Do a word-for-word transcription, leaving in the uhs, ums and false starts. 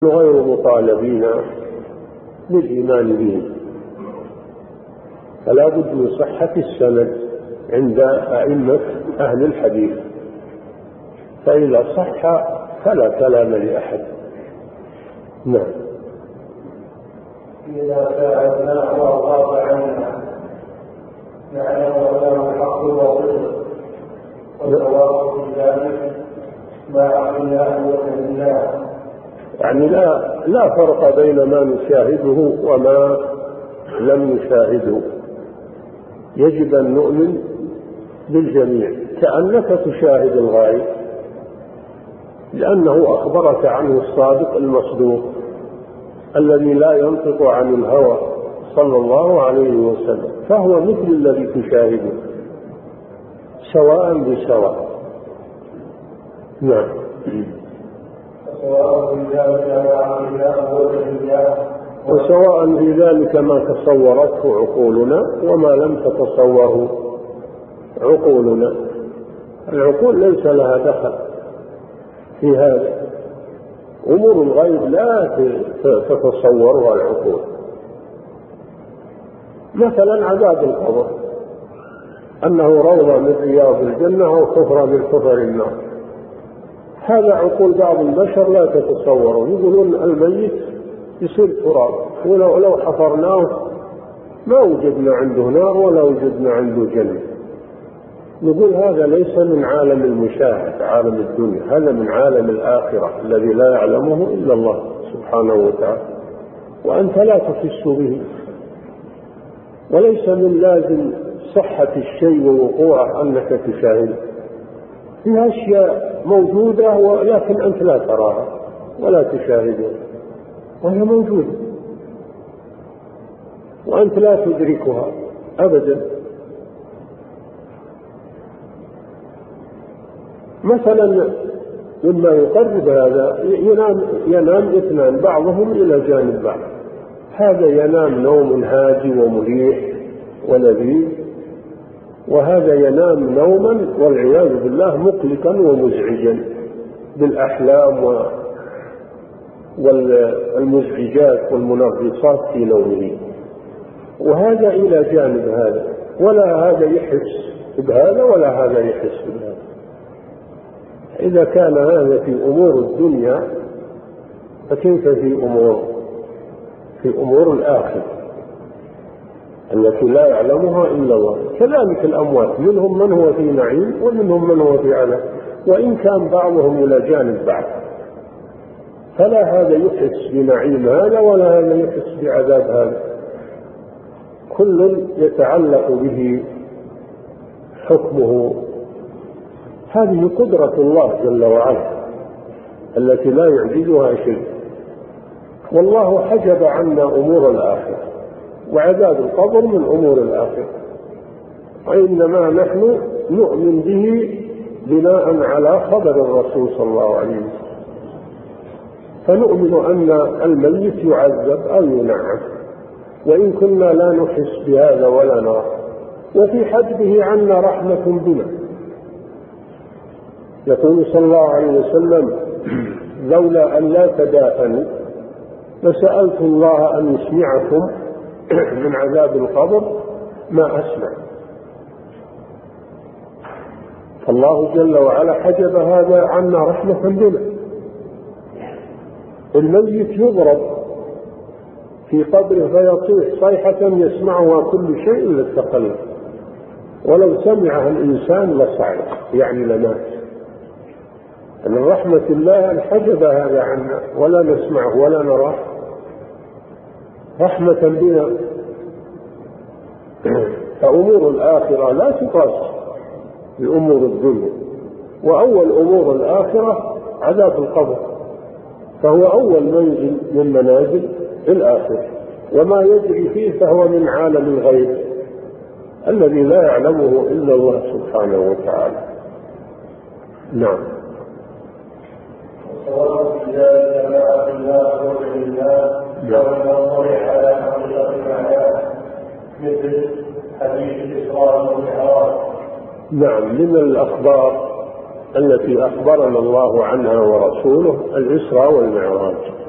غير مطالبين بالإيمان به، فلا بد من صحة السند عند أئمة أهل الحديث، فإذا صح فلا كلام لأحد. نعم. إذا ساعدنا وغاب عنا نعلم أنه الحق وصدق والصواب في ذلك ما عقلناه وفهمناه. يعني لا لا فرق بين ما نشاهده وما لم نشاهده، يجب أن نؤمن بالجميع كأنك تشاهد الغائب، لأنه أخبرك عنه الصادق المصدوق الذي لا ينطق عن الهوى صلى الله عليه وسلم، فهو مثل الذي تشاهده سواء بسواء. نعم. وسواء في ذلك ما تصورته عقولنا وما لم تتصوره عقولنا. العقول ليس لها دخل في هذا، أمور الغيب لا تتصورها العقول. مثلا عذاب القبر أنه روضة من رياض الجنة أو حفرة من حفر النار، هذا عقول بعض البشر لا تتصوره. يقولون الميت يصير تراب، ولو لو حفرناه ما وجدنا عنده نار ولا وجدنا عنده جنة. نقول هذا ليس من عالم المشاهد عالم الدنيا، هذا من عالم الآخرة الذي لا يعلمه إلا الله سبحانه وتعالى، وأنت لا تحس به. وليس من لازم صحة الشيء ووقوعه أنك تشاهده، في أشياء موجودة ولكن أنت لا تراها ولا تشاهدها، وهي موجودة وأنت لا تدركها أبدا. مثلا مما يقرب هذا ينام, ينام اثنان بعضهم إلى جانب بعض، هذا ينام نوم هادي ومريح ولذيذ، وهذا ينام نوما والعياذ بالله مقلقا ومزعجا بالأحلام والمزعجات والمنغصات في نومه، وهذا إلى جانب هذا، ولا هذا يحس بهذا ولا هذا يحس بهذا. إذا كان هذا في أمور الدنيا فكيف في أمور في أمور الآخرة التي لا يعلمها إلا الله؟ كذلك الأموات منهم من هو في نعيم ومنهم من هو في عذاب، وإن كان بعضهم إلى جانب بعض، فلا هذا يحس بنعيم هذا ولا هذا يحس بعذاب هذا، كل يتعلق به حكمه. هذه قدرة الله جل وعلا التي لا يعجزها شيء. والله حجب عنا أمور الآخرة، وعذاب القبر من أمور الآخرة، وإنما نحن نؤمن به بناء على خبر الرسول صلى الله عليه وسلم، فنؤمن أن الميت يعذب أو ينعم، وإن كنا لا نحس بهذا ولا نرى. وفي حجبه عنا رحمة بنا. يقول صلى الله عليه وسلم: لولا أن لا تدافنوا لسألت الله أن يسمعكم من عذاب القبر ما أسمع. فالله جل وعلا حجب هذا عنا رحمة بنا. الميت يضرب في قبره فيصيح صيحة يسمعها كل شيء إلا التقلب، ولو سمعها الإنسان لصعق، يعني لمات. من رحمة الله أن حجب هذا عنا ولا نسمعه ولا نراه، رحمة بنا. فأمور الآخرة لا تقاس بأمور الدنيا، وأول أمور الآخرة عذاب القبر، فهو أول منزل من منازل الآخرة، وما يجري فيه فهو من عالم الغيب الذي لا يعلمه إلا الله سبحانه وتعالى. نعم. وصواب في ذلك ما عقلناه وفهمناه وننظر على حقيقة الآيات مثل حديث الإسراء والمعراج. نعم، من الأخبار التي أخبرنا الله عنها ورسوله الإسراء والمعراج.